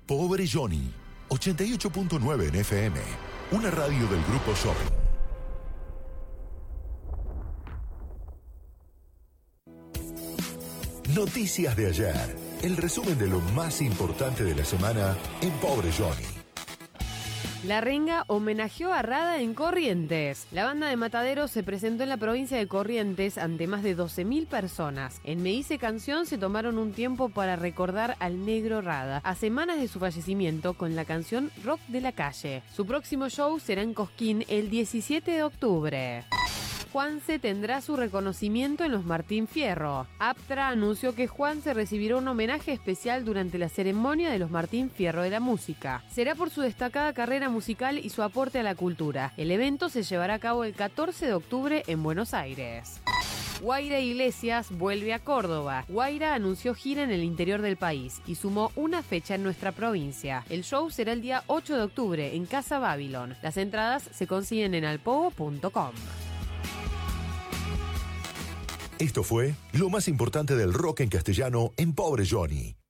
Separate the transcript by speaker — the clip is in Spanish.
Speaker 1: Pobre Johnny, 88.9 en FM, una radio del Grupo Shopping. Noticias de ayer, el resumen de lo más importante de la semana en Pobre Johnny.
Speaker 2: La Renga homenajeó a Rada en Corrientes. La banda de Mataderos se presentó en la provincia de Corrientes ante más de 12.000 personas. En Me Hice Canción se tomaron un tiempo para recordar al negro Rada, a semanas de su fallecimiento, con la canción Rock de la Calle. Su próximo show será en Cosquín el 17 de octubre. Juanse tendrá su reconocimiento en los Martín Fierro. Aptra anunció que Juanse recibirá un homenaje especial durante la ceremonia de los Martín Fierro de la música. Será por su destacada carrera musical y su aporte a la cultura. El evento se llevará a cabo el 14 de octubre en Buenos Aires. Guaira Iglesias vuelve a Córdoba. Guaira anunció gira en el interior del país y sumó una fecha en nuestra provincia. El show será el día 8 de octubre en Casa Babylon. Las entradas se consiguen en alpogo.com.
Speaker 1: Esto fue lo más importante del rock en castellano en Pobre Johnny.